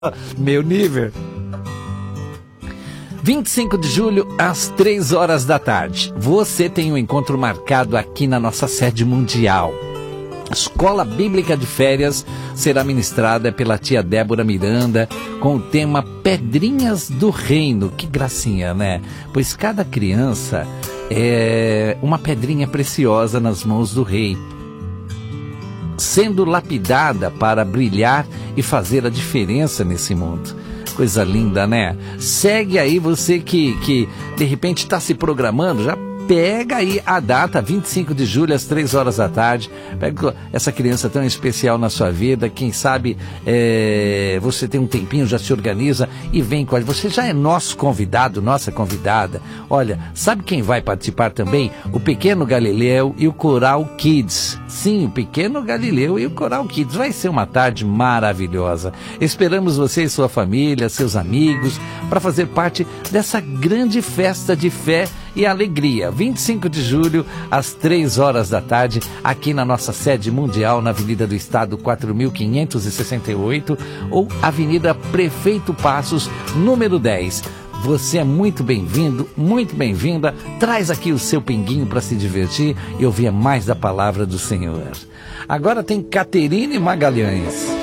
Meu nível. 25 de julho, às 3 horas da tarde. Você tem um encontro marcado aqui na nossa sede mundial. Escola Bíblica de Férias será ministrada pela tia Débora Miranda com o tema Pedrinhas do Reino. Que gracinha, né? Pois cada criança é uma pedrinha preciosa nas mãos do rei, sendo lapidada para brilhar e fazer a diferença nesse mundo. Coisa linda, né? Segue aí você que de repente está se programando, já pega aí a data, 25 de julho, às 3 horas da tarde. Pega essa criança tão especial na sua vida. Quem sabe você tem um tempinho, já se organiza e vem com a gente. Você já é nosso convidado, nossa convidada. Olha, sabe quem vai participar também? O Pequeno Galileu e o Coral Kids. Sim, o Pequeno Galileu e o Coral Kids. Vai ser uma tarde maravilhosa. Esperamos você e sua família, seus amigos, para fazer parte dessa grande festa de fé e alegria. 25 de julho, às 3 horas da tarde, aqui na nossa sede mundial, na Avenida do Estado 4568, ou Avenida Prefeito Passos, número 10. Você é muito bem-vindo, muito bem-vinda. Traz aqui o seu pinguinho para se divertir e ouvir mais da palavra do Senhor. Agora tem Caterine Magalhães.